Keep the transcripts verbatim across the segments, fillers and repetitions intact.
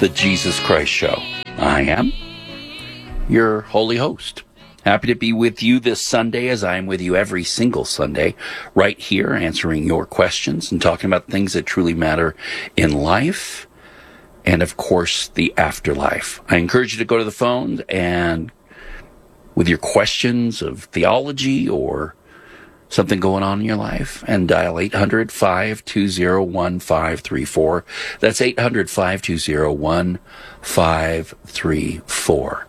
The Jesus Christ Show. I am your holy host. Happy to be with you this Sunday, as I am with you every single Sunday, right here, answering your questions and talking about things that truly matter in life and, of course, the afterlife. I encourage you to go to the phone and with your questions of theology or something going on in your life, and dial eight hundred, five two zero, one five three four. That's eight hundred, five two zero, one five three four.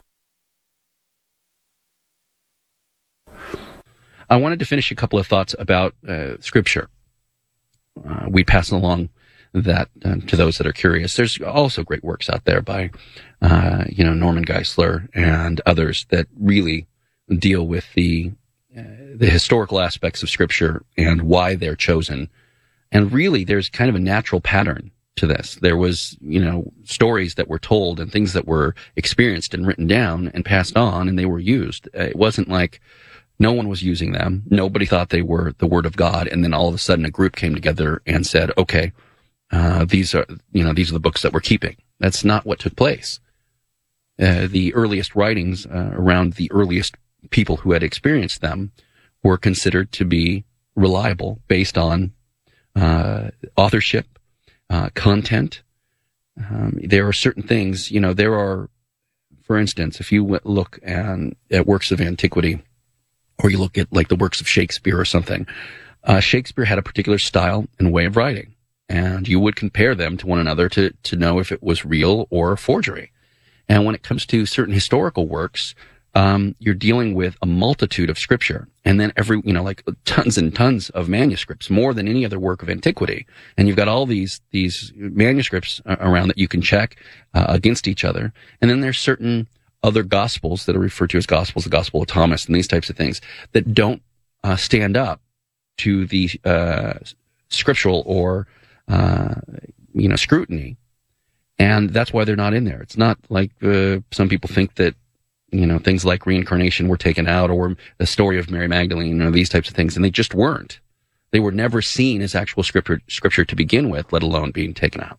I wanted to finish a couple of thoughts about uh, Scripture. Uh, we pass along that uh, to those that are curious. There's also great works out there by, uh, you know, Norman Geisler and others that really deal with the uh, the historical aspects of Scripture and why they're chosen. And really, there's kind of a natural pattern to this. There was, you know, stories that were told and things that were experienced and written down and passed on, and they were used. Uh, it wasn't like no one was using them. Nobody thought they were the Word of God. And then all of a sudden a group came together and said, okay, uh, these are, you know, these are the books that we're keeping. That's not what took place. Uh, the earliest writings uh, around the earliest people who had experienced them were considered to be reliable based on uh, authorship, uh, content. Um, there are certain things, you know, there are, for instance, if you look at, at works of antiquity, or you look at like the works of Shakespeare or something, uh, Shakespeare had a particular style and way of writing, and you would compare them to one another to, to know if it was real or forgery. And when it comes to certain historical works, um, you're dealing with a multitude of scripture, and then every, you know, like tons and tons of manuscripts, more than any other work of antiquity. And you've got all these, these manuscripts around that you can check uh, against each other. And then there's certain other gospels that are referred to as gospels, the Gospel of Thomas and these types of things, that don't uh, stand up to the uh, scriptural or, uh, you know, scrutiny. And that's why they're not in there. It's not like uh, some people think that, you know, things like reincarnation were taken out, or the story of Mary Magdalene, or these types of things, and they just weren't. They were never seen as actual scripture, scripture to begin with, let alone being taken out.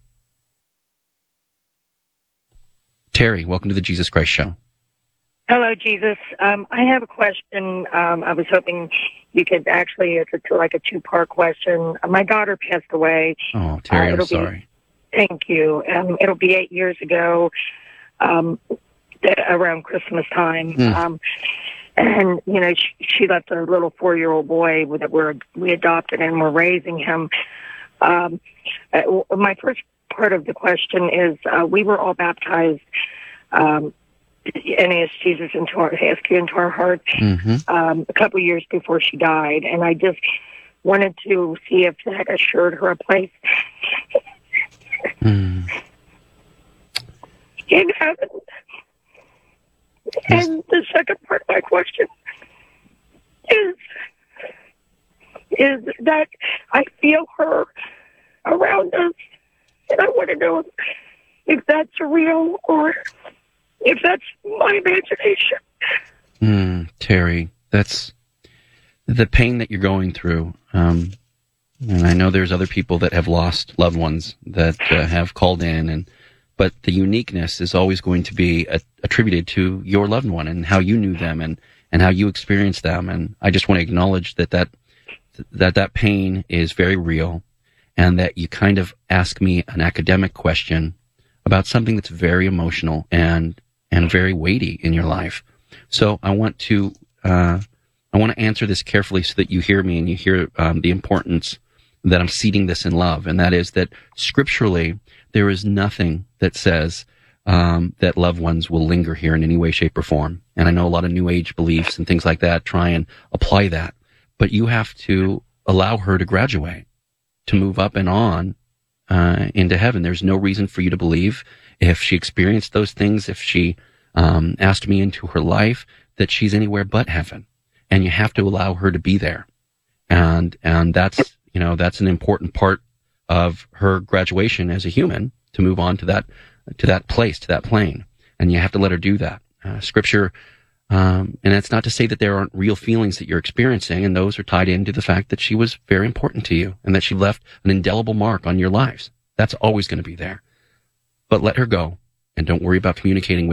Terry, welcome to the Jesus Christ Show. Hello, Jesus. Um, I have a question. Um, I was hoping you could actually, it's a, like a two-part question. My daughter passed away. Oh, Terry, uh, I'm sorry. Be, thank you. Um, it'll be eight years ago, um, th- around Christmas time. Mm. Um, and, you know, she, she left a little four-year-old boy that we're, we adopted, and we're raising him. Um, uh, my first part of the question is, uh, we were all baptized, um, and asked Jesus into our, asked you into our hearts, mm-hmm. um, a couple years before she died. And I just wanted to see if that assured her a place mm. in heaven. Yes. And the second part of my question is, is that I feel her around us. And I want to know if, if that's real or if that's my imagination. Mm, Terry, that's the pain that you're going through. Um, and I know there's other people that have lost loved ones that uh, have called in, and but the uniqueness is always going to be a, attributed to your loved one and how you knew them and, and how you experienced them. And I just want to acknowledge that that, that that pain is very real, and that you kind of ask me an academic question about something that's very emotional and and very weighty in your life. So I want to uh, I want to answer this carefully so that you hear me and you hear um, the importance that I'm seeding this in love, and that is that scripturally there is nothing that says um, that loved ones will linger here in any way, shape, or form. And I know a lot of New Age beliefs and things like that try and apply that, but you have to allow her to graduate, to move up and on uh, into heaven. There's no reason for you to believe, if she experienced those things, if she um, asked me into her life, that she's anywhere but heaven. And you have to allow her to be there. And and that's, you know, that's an important part of her graduation as a human, to move on to that to that place, to that plane. And you have to let her do that. Uh, scripture, um, and that's not to say that there aren't real feelings that you're experiencing, and those are tied into the fact that she was very important to you and that she left an indelible mark on your lives. That's always going to be there. But let her go and don't worry about communicating with